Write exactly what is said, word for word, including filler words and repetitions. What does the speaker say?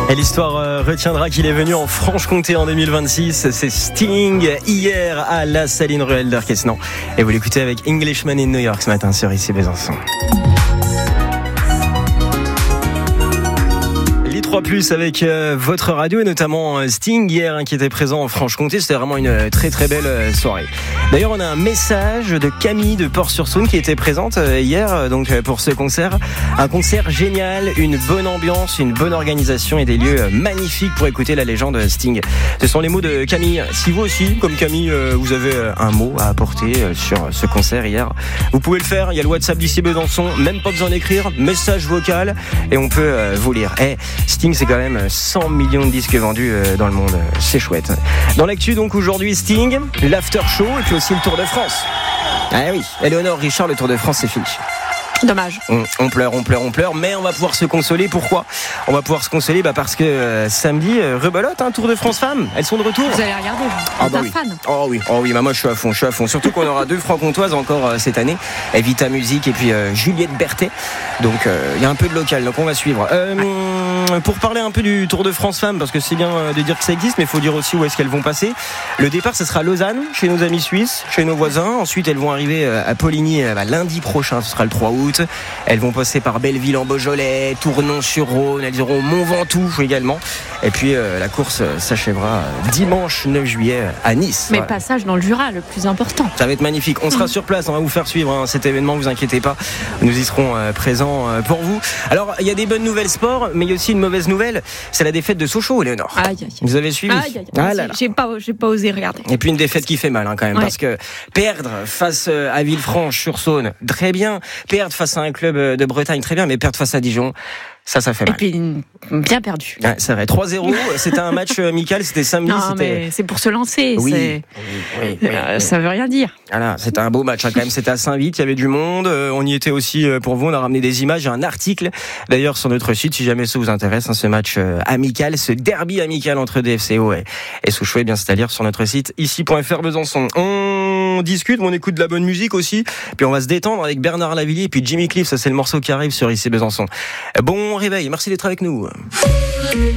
Et l'histoire euh, retiendra qu'il est venu en Franche-Comté en deux mille vingt-six. C'est Sting hier à la Saline Ruelle d'Arquesnan. Et vous l'écoutez avec Englishman in New York ce matin sur Ici Besançon. trois plus avec euh, votre radio et notamment euh, Sting hier hein, qui était présent en Franche-Comté. C'était vraiment une euh, très très belle euh, soirée. D'ailleurs on a un message de Camille de Port-sur-Saône qui était présente euh, hier euh, donc euh, pour ce concert. Un concert génial, une bonne ambiance, une bonne organisation et des lieux euh, magnifiques pour écouter la légende Sting. Ce sont les mots de Camille. Si vous aussi, comme Camille, euh, vous avez euh, un mot à apporter euh, sur ce concert hier, vous pouvez le faire. Il y a le WhatsApp d'Ici Besançon, même pas besoin d'écrire, message vocal et on peut euh, vous lire. Eh, Sting, c'est quand même cent millions de disques vendus dans le monde. C'est chouette. Dans l'actu, donc, aujourd'hui, Sting, l'after show et puis aussi le Tour de France. Ah oui, Éléonore Richard, le Tour de France, c'est fini. Dommage. On, on pleure, on pleure, on pleure, mais on va pouvoir se consoler. Pourquoi ? On va pouvoir se consoler bah parce que euh, samedi, euh, rebelote, hein, Tour de France femmes. Elles sont de retour. Vous allez regarder, vous ah bah êtes un oui. fan. Oh oui, oh oui, bah moi je suis à fond, je suis à fond. Surtout qu'on aura deux franc-comtoises encore euh, cette année, Evita Musique et puis euh, Juliette Berthet. Donc il euh, y a un peu de local, donc on va suivre. Euh, ouais. Pour parler un peu du Tour de France femmes, parce que c'est bien euh, de dire que ça existe, mais il faut dire aussi où est-ce qu'elles vont passer. Le départ, ce sera Lausanne, chez nos amis suisses, chez nos voisins. Ensuite, elles vont arriver euh, à Poligny euh, bah, lundi prochain, ce sera le trois août. Elles vont passer par Belleville en Beaujolais, Tournon-sur-Rhône, elles iront Mont-Ventoux également. Et puis euh, la course euh, s'achèvera dimanche neuf juillet à Nice. Mais voilà. Passage dans le Jura, le plus important. Ça va être magnifique. On sera mmh. sur place, on va vous faire suivre hein, cet événement, vous inquiétez pas. Nous y serons euh, présents euh, pour vous. Alors, il y a des bonnes nouvelles sport, mais il y a aussi une mauvaise nouvelle. C'est la défaite de Sochaux, Éléonore. Aïe, aïe, aïe. Vous avez suivi aïe, aïe, ah là là. J'ai pas, j'ai pas osé regarder. Et puis une défaite qui fait mal hein, quand même, ouais. Parce que perdre face à Villefranche-sur-Saône, très bien. Perdre face à un club de Bretagne, très bien. Mais perdre face à Dijon, ça, ça fait mal. Et puis, bien perdu. Ouais, c'est vrai. trois zéro, c'était un match amical, c'était samedi. Non, c'était... mais c'est pour se lancer. Oui, c'est... oui, oui, oui, euh, oui. Ça veut rien dire. Voilà, c'était un beau match hein, quand même. C'était à Saint-Vite, il y avait du monde. Euh, on y était aussi euh, pour vous. On a ramené des images, un article d'ailleurs sur notre site si jamais ça vous intéresse. Hein, ce match euh, amical, ce derby amical entre D F C O et, et Sochaux, eh bien c'est à dire sur notre site ici point f r Besançon. On discute, on écoute de la bonne musique aussi. Puis on va se détendre avec Bernard Lavilliers et puis Jimmy Cliff. Ça c'est le morceau qui arrive sur Ici Besançon. Bon réveil, merci d'être avec nous.